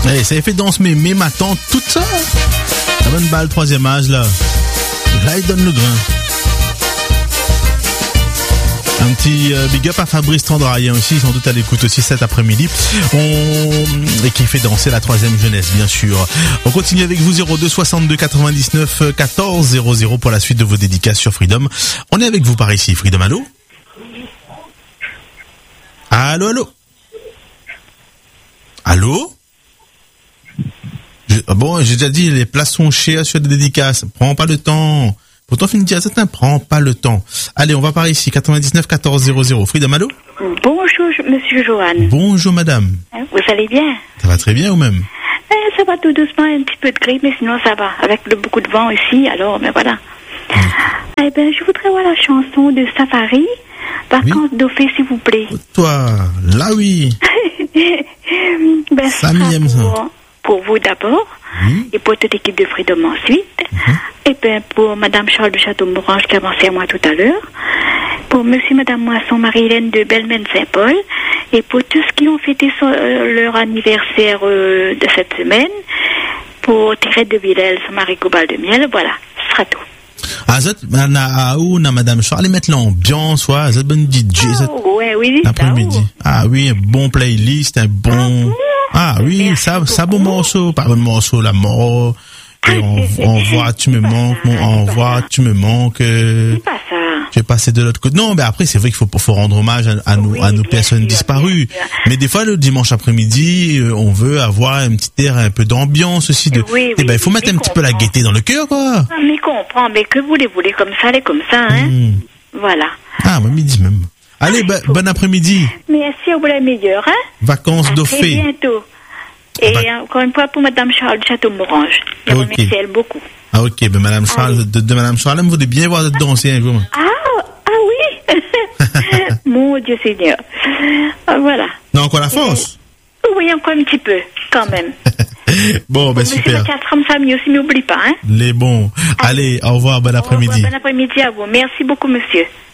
Allez, ça fait danse mais ma tante, tout ça. La bonne balle, troisième âge, là. Là, il donne le grain. Un petit big up à Fabrice Tandrayen aussi, sans doute à l'écoute aussi cet après-midi. Et qui fait danser la troisième jeunesse, bien sûr. On continue avec vous, 02 62 99 14 00 pour la suite de vos dédicaces sur Freedom. On est avec vous par ici. Freedom, allô? Allô, allô? Allô? Bon, j'ai déjà dit, les places sont chères sur des dédicaces. Prends pas le temps. Pourtant, fin de dire, ça prend pas le temps. Allez, on va par ici, 99 14 00. Freedom, allô? Bonjour, monsieur Johan. Bonjour, madame. Vous allez bien? Ça va très bien, ou même? Ça va tout doucement, un petit peu de grippe, mais sinon ça va. Avec beaucoup de vent ici, alors, mais voilà. Eh ben, je voudrais voir la chanson de Safari, Vacances d'Ophée, s'il vous plaît. Toi, là, oui. Ben, ça m'aime, ça. Pour vous d'abord, et pour toute l'équipe de Freedom ensuite, et bien pour Madame Charles de Château-Morange qui a avancé à moi tout à l'heure, pour Monsieur et Madame Moisson, Marie-Hélène de Belmen-Saint-Paul, et pour tous qui ont fêté leur anniversaire de cette semaine, pour Thérèse de Villèle, son mari Cobal de Miel, voilà, ce sera tout. Na Madame Charles, mettre l'ambiance, ouais, c'est bonne DJ, oui, l'après-midi. Ah oui, un bon playlist, un bon. Ah oui, merci ça bon morceau, pas bon morceau, la mort. Et on voit, tu me manques, on voit, tu me manques. C'est pas ça. Je vais passer de l'autre côté. Non, mais après, c'est vrai qu'il faut rendre hommage à nos personnes disparues. Mais des fois, le dimanche après-midi, on veut avoir un petit air, un peu d'ambiance aussi. Eh ben, il faut mettre un petit peu la gaieté dans le cœur, quoi. Mais comprends, mais que voulez comme ça, allez comme ça, hein. Voilà. Ah, moi, midi même. Allez, bon après-midi. Merci, au la meilleure, hein. Vacances d'Ophée. À très bientôt. Et encore une fois pour Madame Charles de Château-Morange. Je remercie elle beaucoup. Ah ok, ben Madame Charles, de Madame Charles, elle me voudrait bien voir danser un jour. Ah oui. Mon Dieu Seigneur. Voilà. Non, encore la force. Oui, encore un petit peu, quand même. Bon, ben super. Monsieur Catherine famille aussi, n'oublie pas, hein. Les bons. Allez, au revoir, bon après-midi. Bon après-midi à vous. Merci beaucoup, monsieur.